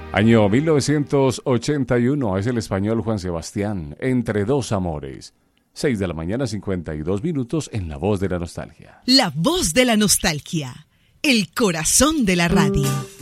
Año 1981, es el español Juan Sebastián, Entre dos amores. 6 de la mañana, 52 minutos, en La Voz de la Nostalgia. La Voz de la Nostalgia, el corazón de la radio.